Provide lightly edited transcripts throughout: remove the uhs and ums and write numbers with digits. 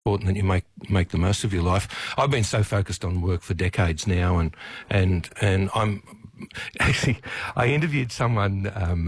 important that you make the most of your life. I've been so focused on work for decades now, and I'm actually, I interviewed someone,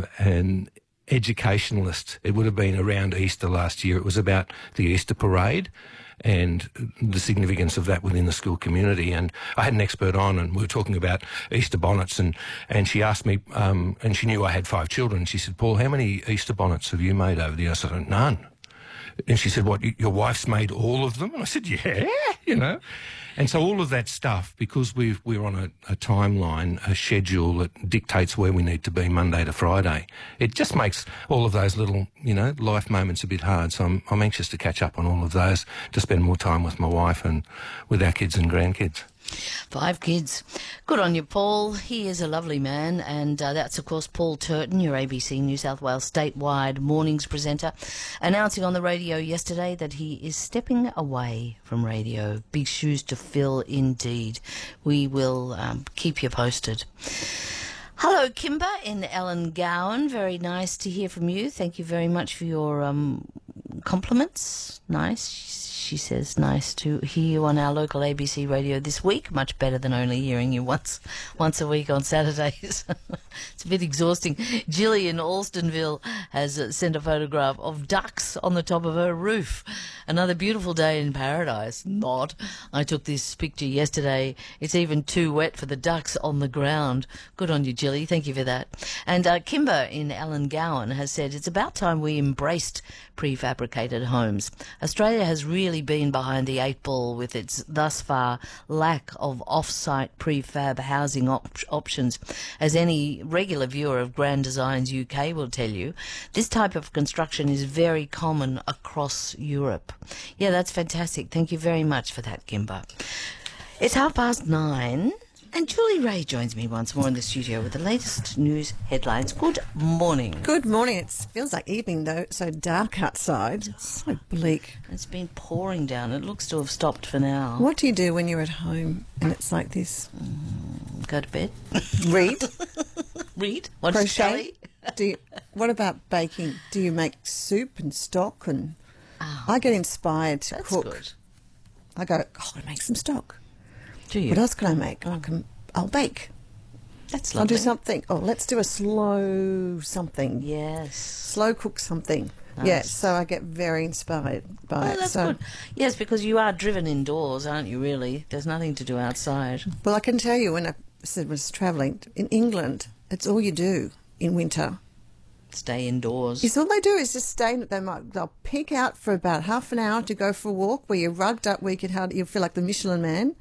an educationalist. It would have been around Easter last year. It was about the Easter parade and the significance of that within the school community. And I had an expert on, and we were talking about Easter bonnets, and she asked me, and she knew I had 5 children. She said, "Paul, how many Easter bonnets have you made over the years?" I said, "None." And she said, "What, your wife's made all of them?" And I said, "Yeah, you know." And so all of that stuff, because we're on a timeline, a schedule that dictates where we need to be Monday to Friday, it just makes all of those little, life moments a bit hard. So I'm anxious to catch up on all of those, to spend more time with my wife and with our kids and grandkids. 5 kids. Good on you, Paul. He is a lovely man, and that's, of course, Paul Turton, your ABC New South Wales statewide mornings presenter, announcing on the radio yesterday that he is stepping away from radio. Big shoes to fill indeed. We will keep you posted. Hello, Kimber in Ellengowan. Very nice to hear from you. Thank you very much for your compliments. Nice. She says, nice to hear you on our local ABC radio this week. Much better than only hearing you once a week on Saturdays. It's a bit exhausting. Jilly in Alstonville has sent a photograph of ducks on the top of her roof. Another beautiful day in paradise. Not. I took this picture yesterday. It's even too wet for the ducks on the ground. Good on you, Jilly. Thank you for that. And Kimber in Ellengowan has said, it's about time we embraced prefabricated homes. Australia has really been behind the 8 ball with its thus far lack of off-site prefab housing options. As any regular viewer of Grand Designs UK will tell you, this type of construction is very common across Europe. Yeah, that's fantastic. Thank you very much for that, Kimber. It's 9:30. And Julie Ray joins me once more in the studio with the latest news headlines. Good morning. Good morning. It feels like evening, though. It's so dark outside. It's so bleak. It's been pouring down. It looks to have stopped for now. What do you do when you're at home and it's like this? Go to bed. Read. Read. Watch Crochet. What about baking? Do you make soup and stock? And I get inspired to cook. Good. I go, I'll make some stock. Do you? What else can I make? I'll bake. That's lovely. I'll do something. Oh, let's do a slow something. Yes. Slow cook something. Nice. Yeah, so I get very inspired by it. That's good. Yes, because you are driven indoors, aren't you, really? There's nothing to do outside. Well, I can tell you, when I was travelling, in England, it's all you do in winter. Stay indoors. It's all they do is just stay. They'll peek out for about half an hour to go for a walk where you're rugged up, where you feel like the Michelin man.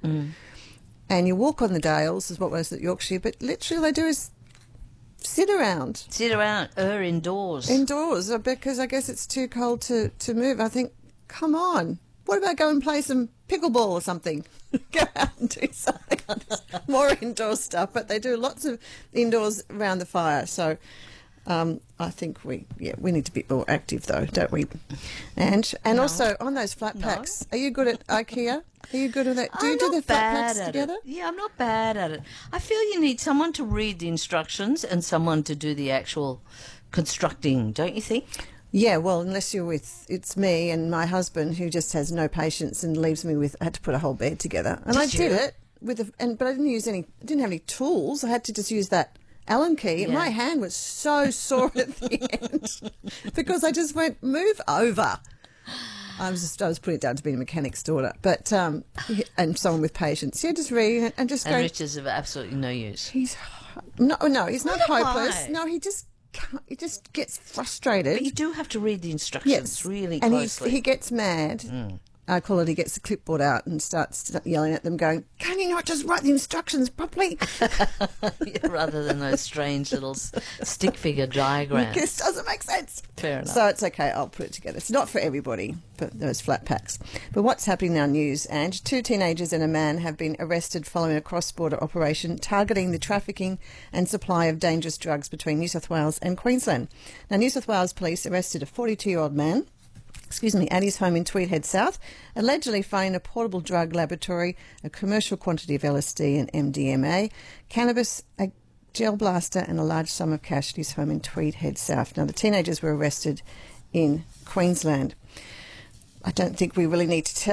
And you walk on the dales, is what was at Yorkshire, but literally all they do is sit around. Indoors. Indoors, because I guess it's too cold to move. I think, come on, what about go and play some pickleball or something? Go out and do something. More indoor stuff, but they do lots of indoors around the fire, so... I think we need to be more active, though, don't we? And also on those flat packs, are you good at IKEA? Are you good at that? Do you do the flat packs together? Yeah, I'm not bad at it. I feel you need someone to read the instructions and someone to do the actual constructing, don't you think? Yeah, well, unless you're it's me and my husband who just has no patience and leaves me with. I had to put a whole bed together, and I did it but I didn't have any tools. I had to just use that Allen key. Yeah. My hand was so sore at the end because I just went, move over. I was putting it down to being a mechanic's daughter, but and someone with patience. Yeah, just reading it and just going. And Rich is of absolutely no use. He's not hopeless. No, he just can't. He just gets frustrated. But you do have to read the instructions really closely. And he gets mad. I call it, he gets the clipboard out and starts yelling at them, going, can you not just write the instructions properly? Rather than those strange little stick figure diagrams. It doesn't make sense. Fair enough. So it's okay, I'll put it together. It's not for everybody, but those flat packs. But what's happening now, news, Ange? 2 teenagers and a man have been arrested following a cross-border operation targeting the trafficking and supply of dangerous drugs between New South Wales and Queensland. Now, New South Wales police arrested a 42-year-old man at his home in Tweed Head South, allegedly finding a portable drug laboratory, a commercial quantity of LSD and MDMA, cannabis, a gel blaster and a large sum of cash at his home in Tweed Head South. Now, the teenagers were arrested in Queensland. I don't think we really need to tell